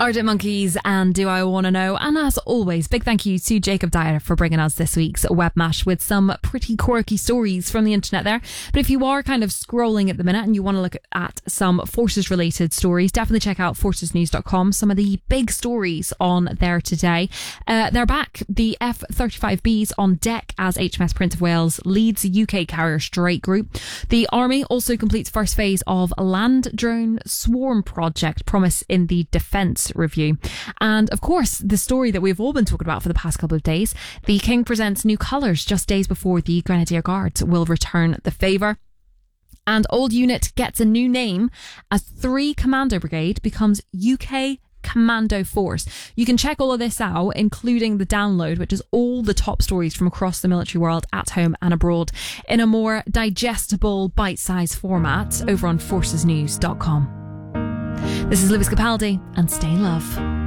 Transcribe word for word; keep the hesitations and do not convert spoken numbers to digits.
Arctic Monkeys and Do I Wanna Know? And as always, big thank you to Jacob Dyer for bringing us this week's Webmash with some pretty quirky stories from the internet there. But if you are kind of scrolling at the minute and you want to look at some forces related stories, definitely check out forces news dot com. Some of the big stories on there today. Uh, they're back. The F thirty-five B's on deck as H M S Prince of Wales leads U K carrier strike group. The Army also completes first phase of land drone swarm project promise in the defence review. And of course, the story that we've all been talking about for the past couple of days, the King presents new colours just days before the Grenadier Guards will return the favour. And Old Unit gets a new name as three Commando Brigade becomes U K Commando Force. You can check all of this out, including the download, which is all the top stories from across the military world at home and abroad, in a more digestible, bite-sized format over on forces news dot com. This is Lewis Capaldi, and stay in love.